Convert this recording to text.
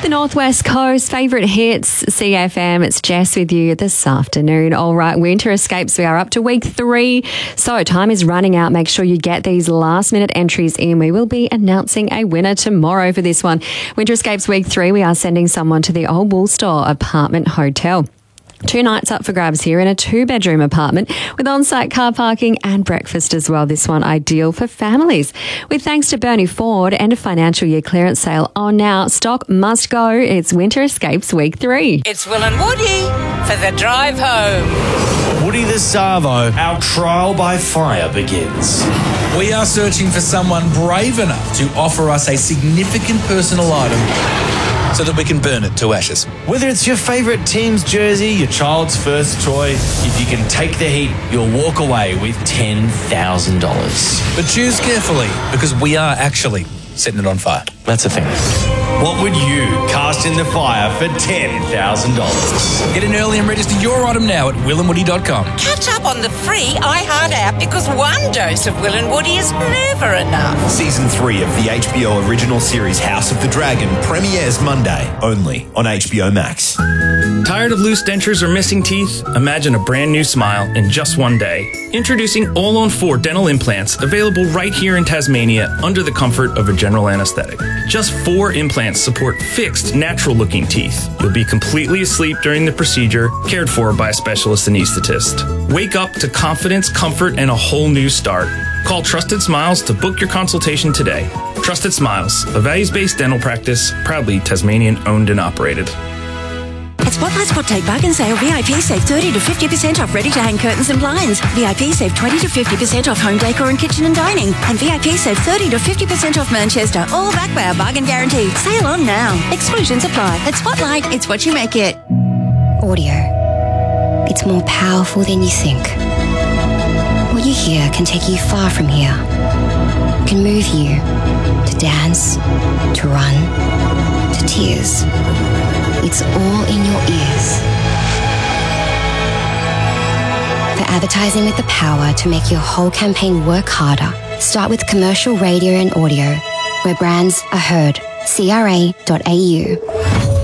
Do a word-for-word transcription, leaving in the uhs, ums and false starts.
the Northwest Coast, favourite hits, C F M. It's Jess with you this afternoon. All right, Winter Escapes, we are up to week three. So time is running out. Make sure you get these last minute entries in. We will be announcing a winner tomorrow for this one. Winter Escapes week three, we are sending someone to the Old Woolstore Apartment Hotel. Two nights up for grabs here in a two-bedroom apartment with on-site car parking and breakfast as well. This one ideal for families. With thanks to Bernie Ford and a financial year clearance sale on now, stock must go. It's Winter Escapes Week three. It's Will and Woody for the drive home. Woody the Savo, our trial by fire begins. We are searching for someone brave enough to offer us a significant personal item so that we can burn it to ashes. Whether it's your favourite team's jersey, your child's first toy, if you can take the heat, you'll walk away with ten thousand dollars. But choose carefully, because we are actually setting it on fire. That's the thing. What would you cast in the fire for ten thousand dollars? Get in early and register your item now at will and woody dot com. Catch up on the free iHeart app because one dose of Will and Woody is never enough. Season three of the H B O original series House of the Dragon premieres Monday, only on H B O Max. Tired of loose dentures or missing teeth? Imagine a brand new smile in just one day. Introducing All on four dental implants, available right here in Tasmania under the comfort of a general anesthetic. Just four implants support fixed, natural-looking teeth. You'll be completely asleep during the procedure, cared for by a specialist anesthetist. Wake up to confidence, comfort, and a whole new start. Call Trusted Smiles to book your consultation today. Trusted Smiles, a values-based dental practice, proudly Tasmanian-owned and operated. At Spotlight Spot Take Bargain Sale, V I P save thirty to fifty percent off ready-to-hang curtains and blinds. V I P save twenty to fifty percent off home decor and kitchen and dining. And V I P save thirty to fifty percent off Manchester, all backed by our bargain guarantee. Sale on now. Exclusions apply. At Spotlight, it's what you make it. Audio. It's more powerful than you think. What you hear can take you far from here. Can move you to dance, to run, to tears. It's all in your ears. For advertising with the power to make your whole campaign work harder, start with commercial radio and audio, where brands are heard. C R A dot A U.